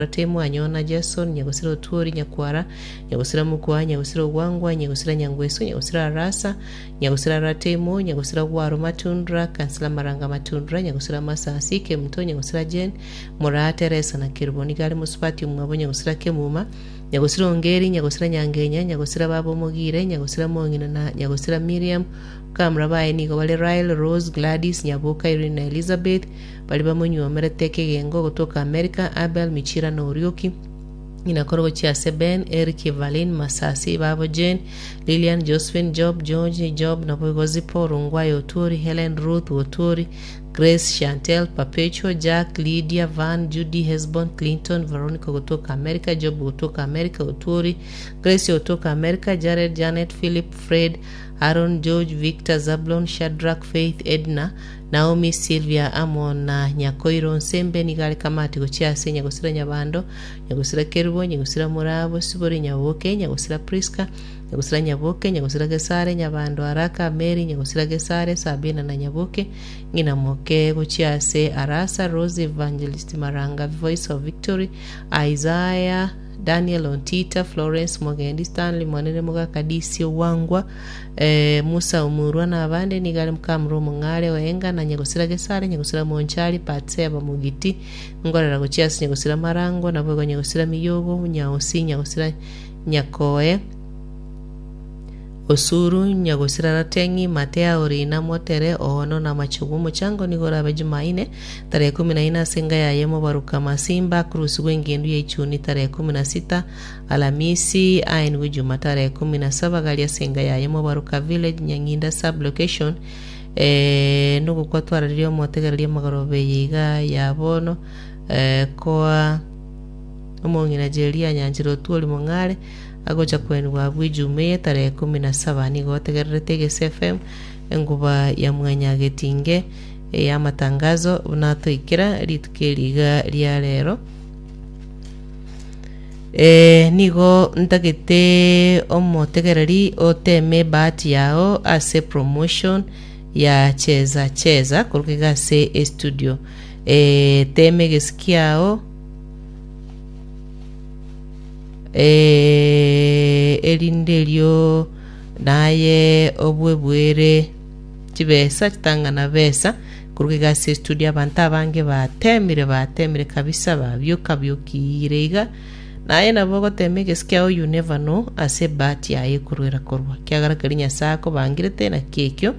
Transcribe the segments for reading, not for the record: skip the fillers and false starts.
Temu anyona Jason nyagusira Otuori Nyakwara nyagusira Mukwa nyagusira Wangwa nyagusira Nyangweso nyagusira Rasa nyagusira Ratemo nyagusira Waro Matundra Kansila Maranga Matundra nyagusira Masasi Kemto nyagusira Jen Mura Teresa na Kiriboni Gale Musupati Mwabo nyagusira Kemuma nyagusira Ongeri nyagusira Nyangenya nyagusira Babo Mogire nyagusira Mongina na nyagusira Miriam Kamrabaye nigo wale Ryle Rose Gladys Nyaboka Irene Elizabeth bali bamunyu omereteke gengo kutoka America Abel Michira na Urioki inakoro chia Seben Eric Valin Masasi Babo Jane Lilian Josephine Job George Job na Bogozipo Rungwayo Otuori Helen Ruth Otuori Grace Chantel Perpetual Jack Lydia Van Judy Hesbon Clinton Veronica kutoka America Job kutoka America Otuori Grace kutoka America Jared Janet Philip Fred Aaron George Victor Zablon Shadrack Faith Edna Naomi Sylvia Amon na Nyakoiro Nsembe Nigale Kamati kuchia se nyagusira Nyabando nyagusira Kerubo nyagusira Murabo Sibori Nyawoke nyagusira Priska nyagusira Nyaboke nyagusira Gesare Nyabando Araka Mary nyagusira Gesare Sabina na Nyaboke ngina moke kuchia se Arasa Rose Evangelist Maranga Voice of Victory Isaiah Daniel Ontita Florence Mogendi Stanley Mwanene Muga Kadisi Wangwa Musa Umurwa na abande Nigale Mkamru Mungale Waenga na nyagusira Gesare nyagusira Monchali Patse Abamugiti ngorera kuchia se nyagusira Marango na bwo nyagusira Miyogo Nyaosi nyagusira Nyakoe Osuru nyagusira Ratengi Matea Orina Motere Ono na Machugumu Chango Nigora Bejumaine tarehe 14 senga ya yemo baruka Masimba Cruz wengendu ya Ichuni tarehe 16 Alamisi ainu Juma tarehe 17 galia senga ya yemo baruka Village Nyanginda sub location nuko kwa twara rio motegereria magarobe yiga ya bono kwa umongina jeria Nyanjiro Tuoli Mongale agocha kwenu wa Bwijume tarehe 17 nigo tegerete GSFM nguba ya mwanya getinge ya matangazo unatoikira litukeliga lya lero nigo ntagete omotegereri oteme bahati yao ase promotion ya cheza kurukiga se studio teme gesikiao elindelio naye obwebwere chibesa chitangana besa kurukiga se studio abantu abange batemire kabisa babyukire naye nabo gotemege sikia you never know ase bahati yaye kurwera korwa kyagara kalinya sako bangirete na kekyo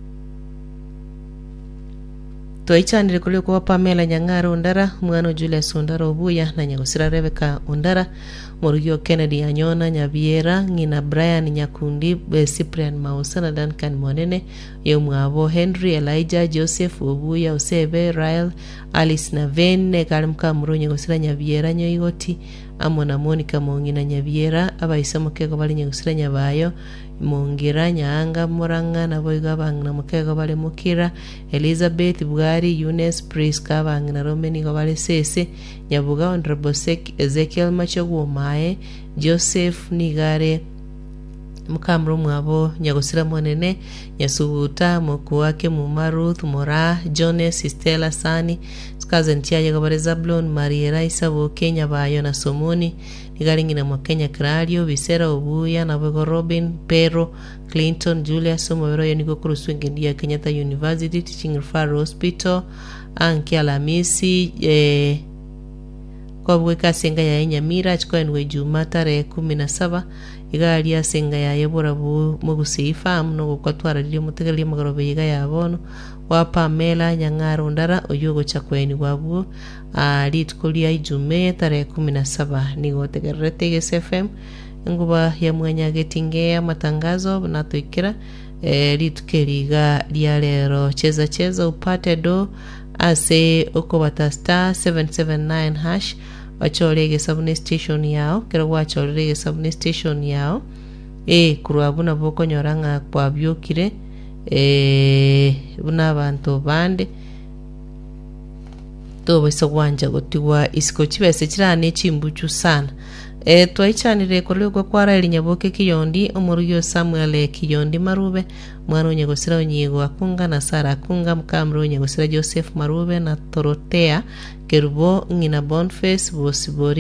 toichanire kule kwa Pamela Nyangaro Undara mwana Julius Undara Obuya na Nyagusira Rebecca Undara Murugio Kennedy Anyona Nyabiera ngina Brian Nyakundi Cyprian Mausa na Duncan Monene yomwabo Henry Elijah Joseph Obuya Osebe Ryle Alice Navene kalimka Muru Nyagusira Nyabiera Nyoigoti amona Monica Mongina Nyabiera abayisa mukego bali Nyagusira Nyabayo Mongira Nyanga Muranga na boiga bangna mukego bali Mukira Elizabeth Bugari Eunice Priska bangna Romeni go bali Sese Nyabuga Ondrebosek Ezekiel Machogo Mae Joseph Nigare Mukamru mwabo Nyagusira Monene Nyasubuta Mokuwake Mumaruth Mora Jones Stella Sani Skazentia Yagabare Zablon Maria Raisa Kenya Bayo na Somoni Nigalingina mwa Kenya Kradio Visera Obuya na Bego Robin Pero Clinton Julius Mwero Yoniko Kuruswengendia Kenyatta University Teaching Referral Hospital Anki Alamisi kwa bweka senga ya Nyamira chukwa nwe Juma tarehe 17 igalia senga ya Yebora bu Mugusifa mnogo kwa twara lio mutegereria magarobe yiga ya bono wa Pamela Nyangaro Ndara oyogo chakweni wabu litkulia Ijume tarehe 17 nigo tegerete GSFM nguba ya mwanya getinge matangazo na tuikira litukeliga lya lero cheza upate do ase okobata star 779 hash wacholege subne station yao kero wacholege subne station yao kurwabuna boko nyoranga kwa byokire buna abantu bande to bese gwanja gotiwa isiko chibese kirane chimbuchu sana Twaichanire kolego kwara elinyaboke kiyondi omurugyo Samuel kiyondi marube mwana onyegosira onyigo akunga na Sara akunga mkamro onyegosira Joseph marube na Torotea Kerubo ngina Boniface Bosibori